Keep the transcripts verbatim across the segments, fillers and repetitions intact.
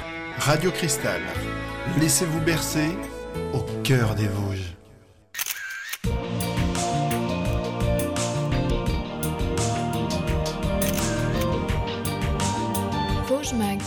Radio Cristal. Laissez-vous bercer au cœur des Vosges. Vosges Mag.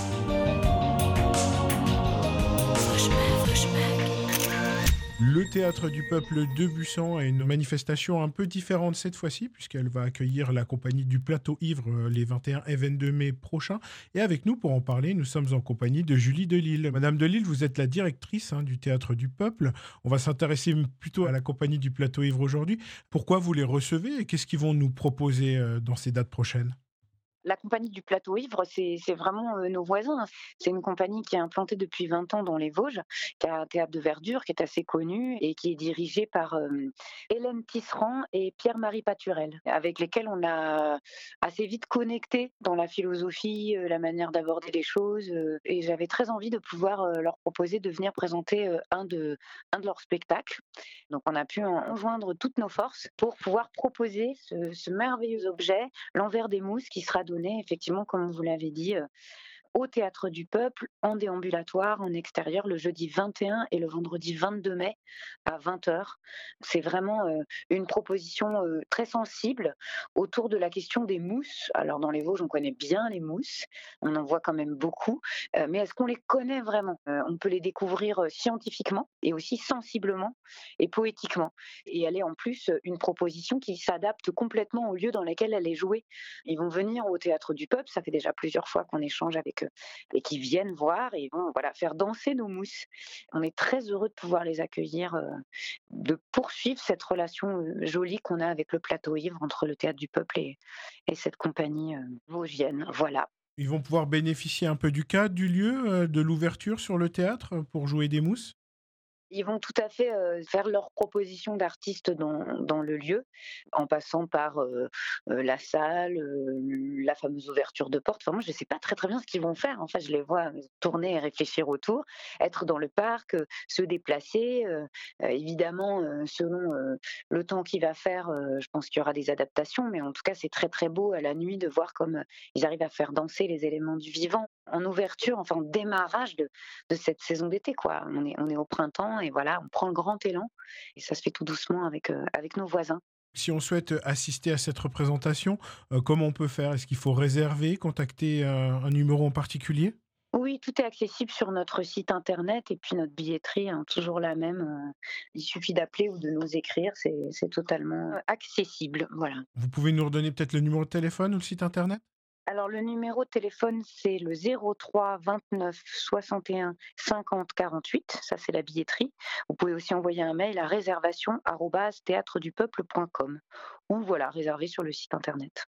Le Théâtre du Peuple de Busan a une manifestation un peu différente cette fois-ci, puisqu'elle va accueillir la compagnie du Plateau Ivre les vingt et un et vingt-deux mai prochains. Et avec nous, pour en parler, nous sommes en compagnie de Julie Delille. Madame Delille, vous êtes la directrice hein, du Théâtre du Peuple. On va s'intéresser plutôt à la compagnie du Plateau Ivre aujourd'hui. Pourquoi vous les recevez et qu'est-ce qu'ils vont nous proposer euh, dans ces dates prochaines ? La compagnie du Plateau Ivre, c'est, c'est vraiment euh, nos voisins. C'est une compagnie qui est implantée depuis vingt ans dans les Vosges, qui a un théâtre de verdure, qui est assez connu et qui est dirigée par euh, Hélène Tisserand et Pierre-Marie Paturel, avec lesquels on a assez vite connecté dans la philosophie, euh, la manière d'aborder les choses. Euh, et j'avais très envie de pouvoir euh, leur proposer de venir présenter euh, un, de, un de leurs spectacles. Donc on a pu en joindre toutes nos forces pour pouvoir proposer ce, ce merveilleux objet, l'envers des mousses, qui sera donné, effectivement, comme vous l'avez dit, euh, au Théâtre du Peuple, en déambulatoire, en extérieur, le jeudi vingt et un et le vendredi vingt-deux mai à vingt heures. C'est vraiment euh, une proposition euh, très sensible autour de la question des mousses. Alors dans les Vosges, on connaît bien les mousses, on en voit quand même beaucoup, euh, mais est-ce qu'on les connaît vraiment ? euh, On peut les découvrir euh, scientifiquement et aussi sensiblement et poétiquement. Et elle est en plus une proposition qui s'adapte complètement au lieu dans lequel elle est jouée. Ils vont venir au Théâtre du Peuple, ça fait déjà plusieurs fois qu'on échange avec et qui viennent voir et vont voilà, faire danser nos mousses. On est très heureux de pouvoir les accueillir, euh, de poursuivre cette relation euh, jolie qu'on a avec le Plateau Ivre entre le Théâtre du Peuple et, et cette compagnie euh, vosgienne. Voilà. Ils vont pouvoir bénéficier un peu du cadre, du lieu, euh, de l'ouverture sur le théâtre pour jouer des mousses ? Ils vont tout à fait euh, faire leur proposition d'artistes dans, dans le lieu, en passant par euh, euh, la salle, euh, la fameuse ouverture de porte. Enfin, moi, je ne sais pas très très bien ce qu'ils vont faire. En fait, je les vois tourner et réfléchir autour, être dans le parc, euh, se déplacer. Euh, euh, évidemment, euh, selon euh, le temps qu'il va faire, euh, je pense qu'il y aura des adaptations, mais en tout cas, c'est très très beau à la nuit de voir comme euh, ils arrivent à faire danser les éléments du vivant. En ouverture, enfin en démarrage de, de cette saison d'été, quoi. On est, on est au printemps et voilà, on prend le grand élan et ça se fait tout doucement avec, euh, avec nos voisins. Si on souhaite assister à cette représentation, euh, comment on peut faire ? Est-ce qu'il faut réserver, contacter euh, un numéro en particulier ? Oui, tout est accessible sur notre site internet et puis notre billetterie, hein, toujours la même. Euh, il suffit d'appeler ou de nous écrire, c'est, c'est totalement accessible. Voilà. Vous pouvez nous redonner peut-être le numéro de téléphone ou le site internet ? Alors le numéro de téléphone, c'est le zéro trois vingt-neuf soixante et un cinquante quarante-huit, ça c'est la billetterie. Vous pouvez aussi envoyer un mail à réservation arobase théâtre du peuple point com ou voilà, réserver sur le site internet.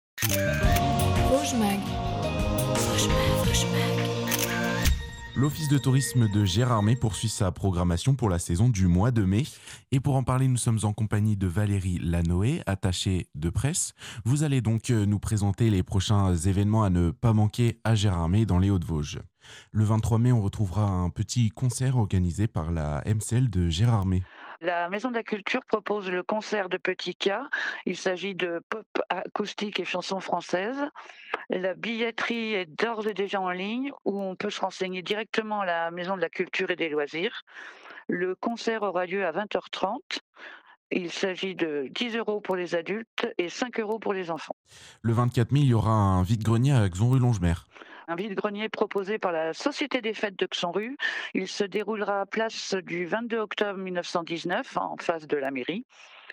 Vosges Mag. Vosges Mag, Vosges Mag. L'Office de tourisme de Gérardmer poursuit sa programmation pour la saison du mois de mai. Et pour en parler, nous sommes en compagnie de Valérie Lanoé, attachée de presse. Vous allez donc nous présenter les prochains événements à ne pas manquer à Gérardmer dans les Hauts-de-Vosges. Le vingt-trois mai, on retrouvera un petit concert organisé par la M C L de Gérardmer. La Maison de la Culture propose le concert de Petit K. Il s'agit de pop acoustique et chansons françaises. La billetterie est d'ores et déjà en ligne où on peut se renseigner directement à la Maison de la Culture et des Loisirs. Le concert aura lieu à vingt heures trente. Il s'agit de dix euros pour les adultes et cinq euros pour les enfants. Le vingt-quatre mai, il y aura un vide-grenier à Xonru-Longemer. Un vide-grenier proposé par la Société des Fêtes de Xonru. Il se déroulera à place du vingt-deux octobre mille neuf cent dix-neuf, en face de la mairie.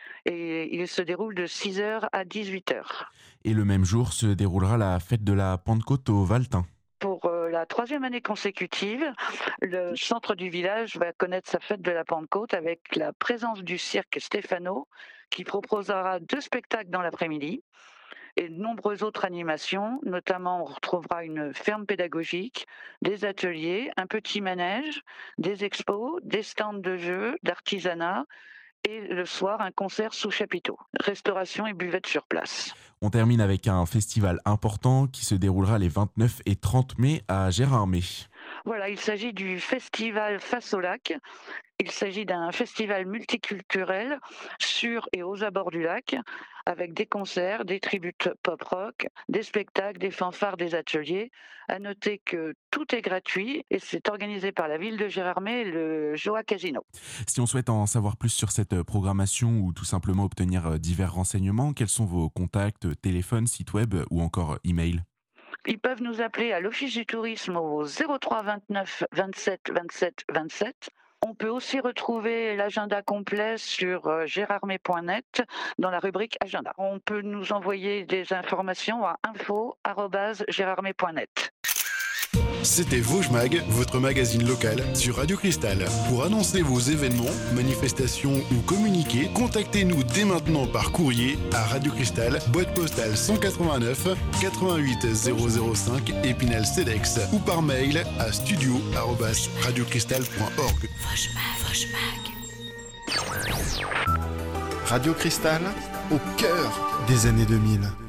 Et il se déroule de six heures à dix-huit heures. Et le même jour se déroulera la fête de la Pentecôte au Valtin. Pour euh, la troisième année consécutive, le centre du village va connaître sa fête de la Pentecôte avec la présence du cirque Stéphano qui proposera deux spectacles dans l'après-midi et de nombreuses autres animations. Notamment, on retrouvera une ferme pédagogique, des ateliers, un petit manège, des expos, des stands de jeux, d'artisanat et le soir, un concert sous chapiteau. Restauration et buvette sur place. On termine avec un festival important qui se déroulera les vingt-neuf et trente mai à Gérardmer. Voilà, il s'agit du festival Face au lac Il s'agit d'un festival multiculturel sur et aux abords du lac, avec des concerts, des tributes pop-rock, des spectacles, des fanfares, des ateliers. À noter que tout est gratuit et c'est organisé par la ville de Gérardmer et le Joa Casino. Si on souhaite en savoir plus sur cette programmation ou tout simplement obtenir divers renseignements, quels sont vos contacts, téléphone, site web ou encore email ? Ils peuvent nous appeler à l'Office du tourisme au zéro trois vingt-neuf vingt-sept vingt-sept vingt-sept. On peut aussi retrouver l'agenda complet sur gérardmer point net dans la rubrique agenda. On peut nous envoyer des informations à info arobase gérardmer point net. C'était Vosges Mag, votre magazine local sur Radio Cristal. Pour annoncer vos événements, manifestations ou communiquer, contactez-nous dès maintenant par courrier à Radio Cristal, boîte postale cent quatre-vingt-neuf quatre-vingt-huit zéro zéro cinq Épinal Cedex ou par mail à studio arobase radiocristal point org. Vosges Mag, Vosges Mag. Radio Cristal, au cœur des années deux mille.